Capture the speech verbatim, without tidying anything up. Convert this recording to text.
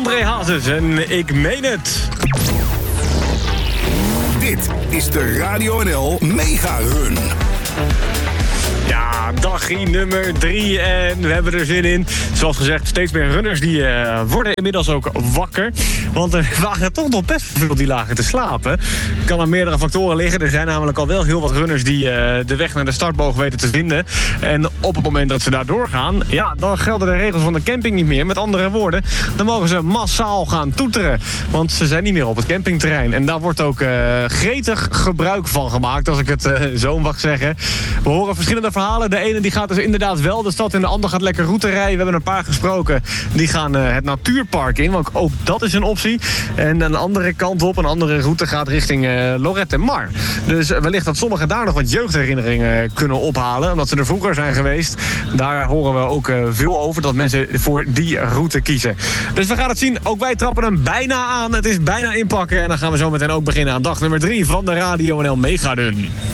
André Hazes en Ik Meen Het. Dit is de Radio N L Mega Run. Ja, dagje nummer drie en we hebben er zin in. Zoals gezegd, steeds meer runners die uh, worden inmiddels ook wakker. Want er waren toch nog best veel die lagen te slapen. Kan aan meerdere factoren liggen. Er zijn namelijk al wel heel wat runners die uh, de weg naar de startboog weten te vinden. En op het moment dat ze daar doorgaan, ja, dan gelden de regels van de camping niet meer. Met andere woorden, dan mogen ze massaal gaan toeteren. Want ze zijn niet meer op het campingterrein. En daar wordt ook uh, gretig gebruik van gemaakt, als ik het uh, zo mag zeggen. We horen verschillende verhalen. De ene die gaat dus inderdaad wel de stad in, de ander gaat lekker route rijden. We hebben een paar gesproken. Die gaan uh, het natuurpark in, want ook dat is een optie. En een andere kant op, een andere route gaat richting uh, Lorette Mar. Dus wellicht dat sommigen daar nog wat jeugdherinneringen kunnen ophalen, omdat ze er vroeger zijn geweest. Daar horen we ook uh, veel over, dat mensen voor die route kiezen. Dus we gaan het zien. Ook wij trappen hem bijna aan. Het is bijna inpakken. En dan gaan we zo meteen ook beginnen aan dag nummer drie van de Radio N L Mega Run.